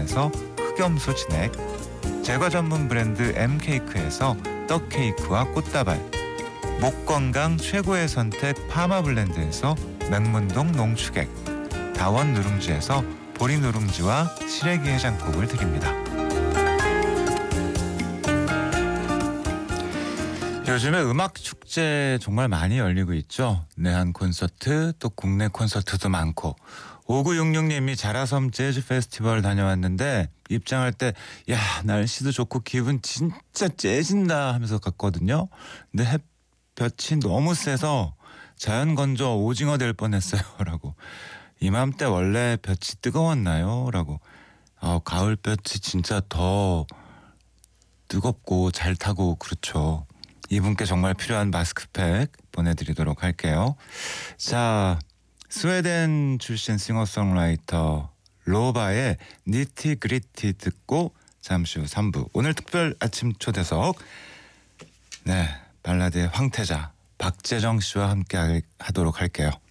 흑염소에서 흑염소 진액, 제과 전문 브랜드 M케이크에서 떡케이크와 꽃다발, 목 건강 최고의 선택 파마블렌드에서 맹문동 농축액, 다원 누룽지에서 보리 누룽지와 시래기 해장국을 드립니다. 요즘에 음악 축제 정말 많이 열리고 있죠. 내한 콘서트, 또 국내 콘서트도 많고. 5966님이 자라섬 재즈 페스티벌 다녀왔는데 입장할 때 야, 날씨도 좋고 기분 진짜 째진다 하면서 갔거든요. 근데 햇볕이 너무 세서 자연 건조 오징어 될 뻔했어요. 라고. 이맘때 원래 볕이 뜨거웠나요? 라고. 가을볕이 진짜 더 뜨겁고 잘 타고 그렇죠. 이분께 정말 필요한 마스크팩 보내드리도록 할게요. 자, 스웨덴 출신 싱어송라이터 로바의 니티그리티 듣고 잠시 후 3부. 오늘 특별 아침 초대석, 네, 발라드의 황태자 박재정 씨와 함께 하도록 할게요.